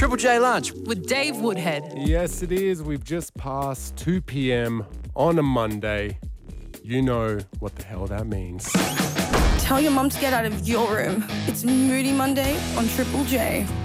Triple J Lunch. With Dave Woodhead. Yes, it is. We've just passed 2 p.m. on a Monday. You know what the hell that means. Tell your mum to get out of your room. It's Moody Monday on Triple J.